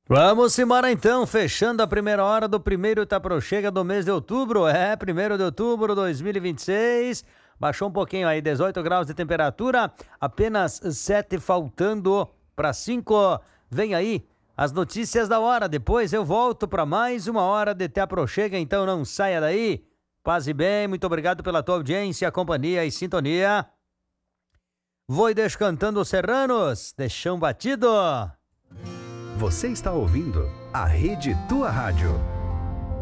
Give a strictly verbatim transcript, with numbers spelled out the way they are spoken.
Vamos embora então, fechando a primeira hora do primeiro Itaprochega do mês de outubro. É, primeiro de outubro de dois mil e vinte e seis. Baixou um pouquinho aí, dezoito graus de temperatura, apenas sete faltando para cinco. Vem aí as notícias da hora. Depois eu volto para mais uma hora de Itaprochega, então não saia daí. Paz e bem, muito obrigado pela tua audiência, companhia e sintonia. Vou descantando os serranos, de chão batido. Você está ouvindo a Rede Tua Rádio.